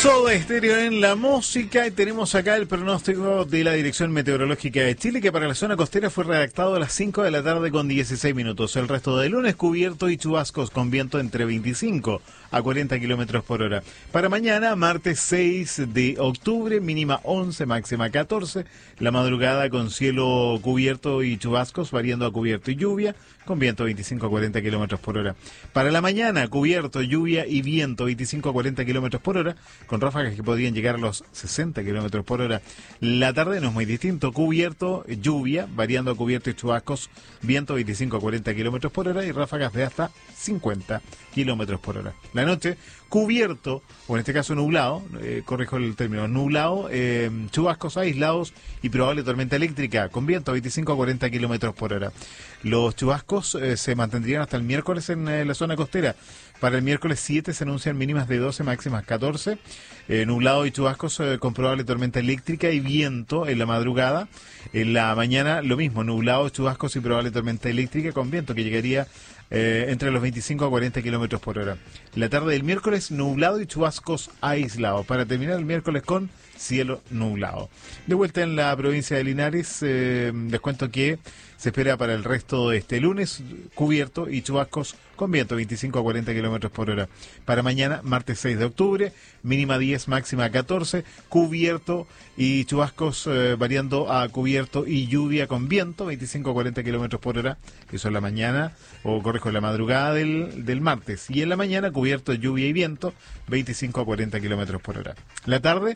Soda Estéreo en la música, y tenemos acá el pronóstico de la Dirección Meteorológica de Chile, que para la zona costera fue redactado a las 5 de la tarde con 16 minutos. El resto del lunes cubierto y chubascos con viento entre 25 a 40 kilómetros por hora. Para mañana, martes 6 de octubre, mínima 11, máxima 14. La madrugada con cielo cubierto y chubascos, variando a cubierto y lluvia, con viento 25 a 40 kilómetros por hora. Para la mañana, cubierto, lluvia y viento 25 a 40 kilómetros por hora, con ráfagas que podrían llegar a los 60 kilómetros por hora. La tarde no es muy distinto, cubierto, lluvia, variando a cubierto y chubascos, viento 25 a 40 kilómetros por hora y ráfagas de hasta 50 kilómetros por hora. La noche, cubierto, o en este caso nublado, corrijo el término, nublado, chubascos aislados y probable tormenta eléctrica, con viento 25 a 40 kilómetros por hora. Los chubascos se mantendrían hasta el miércoles en la zona costera. Para el miércoles 7 se anuncian mínimas de 12, máximas 14. Nublado y chubascos con probable tormenta eléctrica y viento en la madrugada. En la mañana lo mismo, nublado, chubascos y probable tormenta eléctrica con viento que llegaría entre los 25 a 40 kilómetros por hora. La tarde del miércoles, nublado y chubascos aislados. Para terminar el miércoles con cielo nublado. De vuelta en la provincia de Linares, les cuento que se espera para el resto de este lunes cubierto y chubascos con viento 25 a 40 kilómetros por hora. Para mañana, martes 6 de octubre, mínima 10, máxima 14, cubierto y chubascos variando a cubierto y lluvia con viento 25 a 40 kilómetros por hora. Eso en la mañana, o corrijo, en la madrugada del martes. Y en la mañana, cubierto, lluvia y viento 25 a 40 kilómetros por hora. La tarde,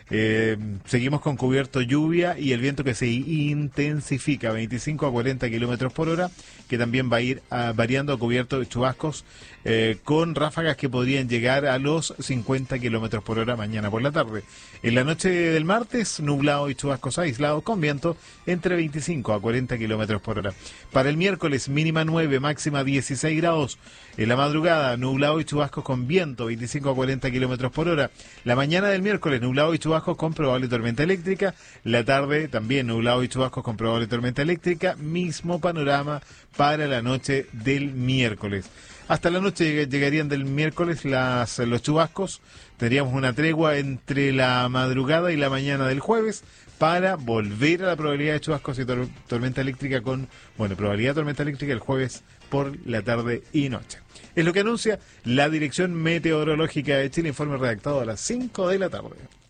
seguimos con cubierto, lluvia y el viento que se intensifica 25 a 40 kilómetros por hora, que también va a ir variando a cubierto de chubascos con ráfagas que podrían llegar a los 50 kilómetros por hora mañana por la tarde. En la noche del martes, nublado y chubascos aislados con viento entre 25 a 40 kilómetros por hora. Para el miércoles, mínima 9, máxima 16 grados. En la madrugada, nublado y chubascos con viento 25 a 40 kilómetros por hora. La mañana del miércoles, nublado y chubascos con probable tormenta eléctrica. La tarde, también nublado y chubascos con probable tormenta eléctrica. Mismo panorama para la noche del miércoles. Hasta la noche llegarían del miércoles los chubascos. Tendríamos una tregua entre la madrugada y la mañana del jueves para volver a la probabilidad de chubascos y tormenta eléctrica probabilidad de tormenta eléctrica el jueves por la tarde y noche. Es lo que anuncia la Dirección Meteorológica de Chile, informe redactado a las 5 de la tarde.